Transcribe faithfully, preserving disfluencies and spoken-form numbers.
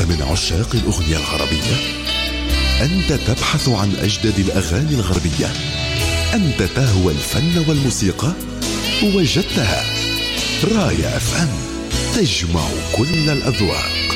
من عشاق الأغنية العربية؟ أنت تبحث عن أجدد الأغاني الغربية؟ أنت تهوى الفن والموسيقى؟ وجدتها. راية أف أم تجمع كل الأذواق.